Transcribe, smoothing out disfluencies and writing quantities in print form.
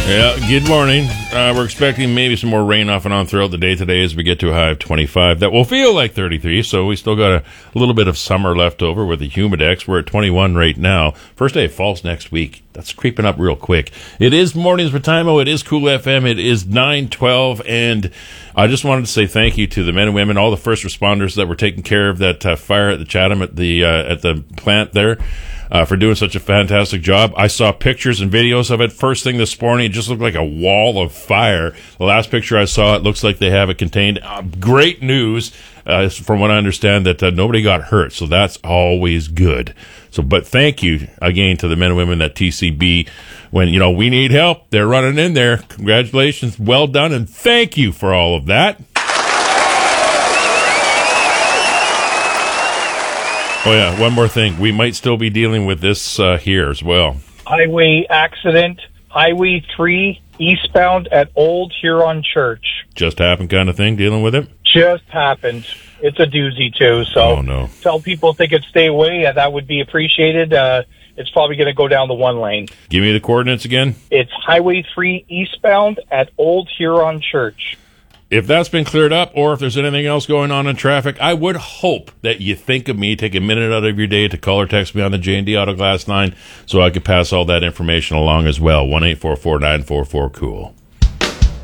Yeah, good morning. We're expecting maybe some more rain off and on throughout the day today as we get to a high of 25. That will feel like 33, so we still got a little bit of summer left over with the Humidex. We're at 21 right now. First day of fall's next week. That's creeping up real quick. It is Mornings with Timo. It is Cool FM. It is 9:12, and I just wanted to say thank you to the men and women, all the first responders that were taking care of that fire at the Chatham at the plant there. For doing such a fantastic job. I saw pictures and videos of it first thing this morning. It just looked like a wall of fire. The last picture I saw, it looks like they have it contained. Great news, from what I understand, that nobody got hurt, so that's always good. So, but thank you again to the men and women at TCB. When, we need help, they're running in there. Congratulations, well done, and thank you for all of that. Oh, yeah, one more thing. We might still be dealing with this here as well. Highway accident, Highway 3, eastbound at Old Huron Church. Just happened kind of thing, dealing with it? Just happened. It's a doozy, too. So no. Tell people if they could stay away. That would be appreciated. It's probably going to go down the one lane. Give me the coordinates again. It's Highway 3, eastbound at Old Huron Church. If that's been cleared up, or if there's anything else going on in traffic, I would hope that you think of me, take a minute out of your day to call or text me on the J&D Auto Glass 9 so I could pass all that information along as well. 1-844-944-COOL.